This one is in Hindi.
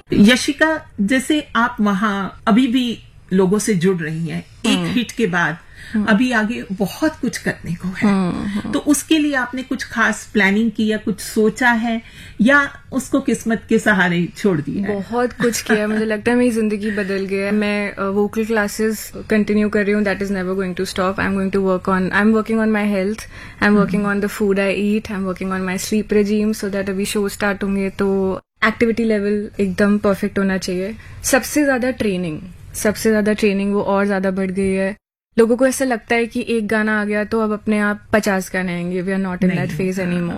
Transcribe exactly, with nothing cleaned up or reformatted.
यशिका, जैसे आप वहाँ अभी भी लोगों से जुड़ रही हैं, एक हिट के बाद अभी आगे बहुत कुछ करने को है, तो उसके लिए आपने कुछ खास प्लानिंग की या कुछ सोचा है, या उसको किस्मत के सहारे छोड़ दिया है? बहुत कुछ किया। मुझे लगता है मेरी जिंदगी बदल गई है। मैं वोकल क्लासेस कंटिन्यू कर रही हूँ, that is never going to stop. I am going to work on I am working on my health, I am working on the food I eat, I am working on my sleep regime, so that अभी शो स्टार्ट होंगे तो एक्टिविटी लेवल एकदम परफेक्ट होना चाहिए। सबसे ज्यादा ट्रेनिंग सबसे ज्यादा ट्रेनिंग वो और ज्यादा बढ़ गई है। लोगों को ऐसा लगता है कि एक गाना आ गया तो अब अपने आप पचास गाने आएंगे। We are not in that phase any more.